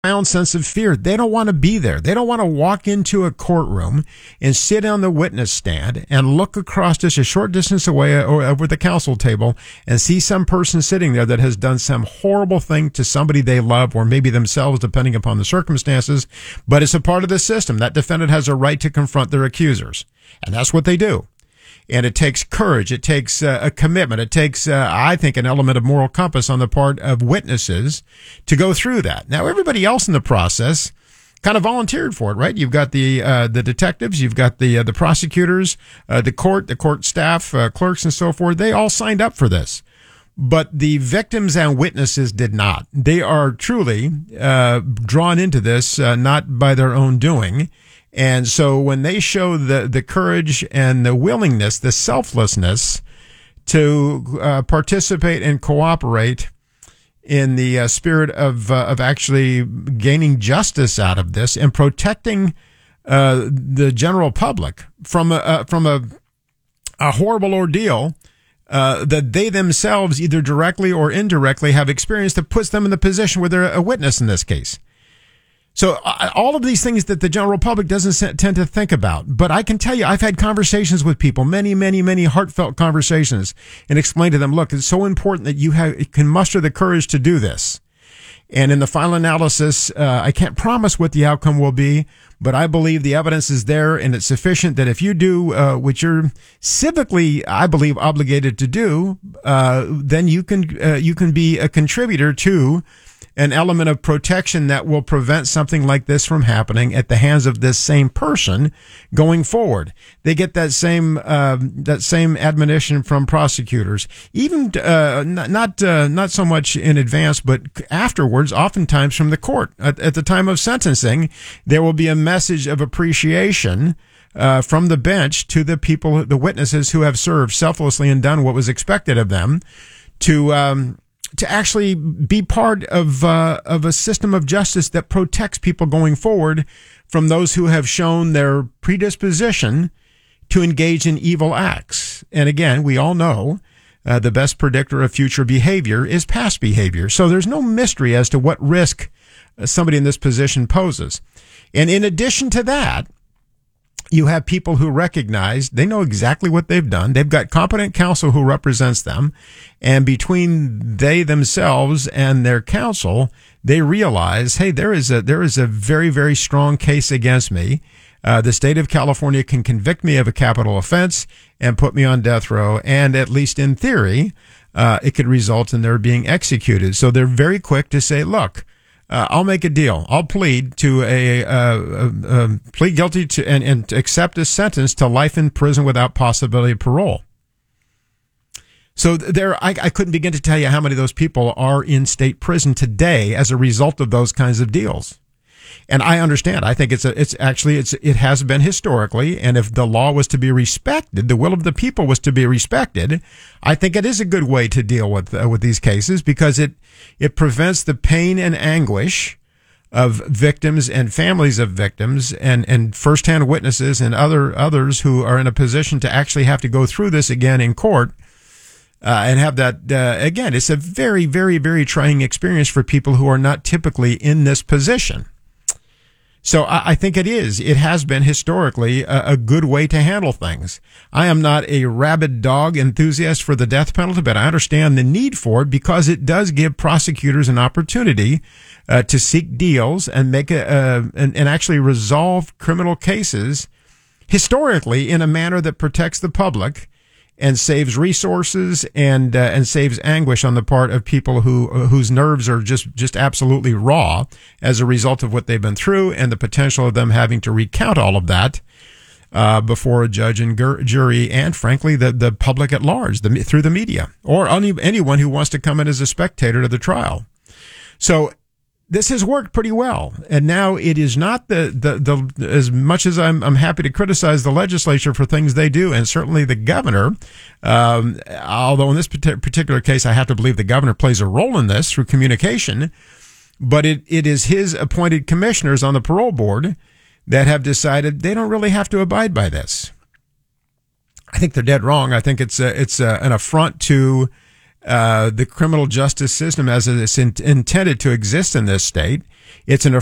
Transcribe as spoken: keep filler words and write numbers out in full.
profound sense of fear. They don't want to be there. They don't want to walk into a courtroom and sit on the witness stand and look across just a short distance away or over the counsel table and see some person sitting there that has done some horrible thing to somebody they love, or maybe themselves, depending upon the circumstances. But it's a part of the system. That defendant has a right to confront their accusers. And that's what they do. And it takes courage. It takes uh, a commitment. It takes, uh, I think, an element of moral compass on the part of witnesses to go through that. Now, everybody else in the process kind of volunteered for it, right? You've got the uh, the detectives, you've got the uh, the prosecutors, uh, the court, the court staff, uh, clerks, and so forth. They all signed up for this. But the victims and witnesses did not. They are truly uh, drawn into this, uh, not by their own doing. And so when they show the, the courage and the willingness, the selflessness to uh, participate and cooperate in the uh, spirit of uh, of actually gaining justice out of this and protecting uh, the general public from a uh, from a a horrible ordeal uh, that they themselves, either directly or indirectly, have experienced, that puts them in the position where they're a witness in this case. So uh, all of these things that the general public doesn't tend to think about. But I can tell you, I've had conversations with people, many, many, many heartfelt conversations, and explain to them, look, it's so important that you have, can muster the courage to do this. And in the final analysis, uh, I can't promise what the outcome will be, but I believe the evidence is there, and it's sufficient that if you do uh, what you're civically, I believe, obligated to do, uh, then you can uh, you can be a contributor to an element of protection that will prevent something like this from happening at the hands of this same person going forward. They get that same uh, that same admonition from prosecutors, even uh, not not, uh, not so much in advance, but afterwards, oftentimes from the court. At, at the time of sentencing, there will be a message of appreciation uh, from the bench to the people, the witnesses who have served selflessly and done what was expected of them, to um, to actually be part of uh, of a system of justice that protects people going forward from those who have shown their predisposition to engage in evil acts. And again, we all know uh, the best predictor of future behavior is past behavior. So there's no mystery as to what risk uh, somebody in this position poses. And in addition to that, you have people who recognize they know exactly what they've done. They've got competent counsel who represents them. And between they themselves and their counsel, they realize, hey, there is a, there is a very, very strong case against me. Uh, the state of California can convict me of a capital offense and put me on death row. And at least in theory, uh, it could result in their being executed. So they're very quick to say, look, Uh, I'll make a deal. I'll plead to a, uh, uh, uh, plead guilty to and, and accept a sentence to life in prison without possibility of parole. So there, I, I couldn't begin to tell you how many of those people are in state prison today as a result of those kinds of deals. And I understand. I think it's a, it's actually, it's, it has been historically. And if the law was to be respected, the will of the people was to be respected, I think it is a good way to deal with, uh, with these cases, because it, it prevents the pain and anguish of victims and families of victims and, and firsthand witnesses and other, others who are in a position to actually have to go through this again in court. Uh, and have that, uh, again, it's a very, very, very trying experience for people who are not typically in this position. So I, I think it is. It has been historically a, a good way to handle things. I am not a rabid dog enthusiast for the death penalty, but I understand the need for it because it does give prosecutors an opportunity uh, to seek deals and make a, uh, and, and actually resolve criminal cases historically in a manner that protects the public and saves resources and uh, and saves anguish on the part of people who uh, whose nerves are just just absolutely raw as a result of what they've been through, and the potential of them having to recount all of that uh, before a judge and gur- jury, and frankly the the public at large, the, through the media, or any, anyone who wants to come in as a spectator to the trial. So this has worked pretty well, and now it is not the the, the as much as I'm I'm happy to criticize the legislature for things they do, and certainly the governor. Um, although in this particular case, I have to believe the governor plays a role in this through communication, but it it is his appointed commissioners on the parole board that have decided they don't really have to abide by this. I think they're dead wrong. I think it's a, it's a, an affront to Uh, the criminal justice system as it's in, intended to exist in this state. It's an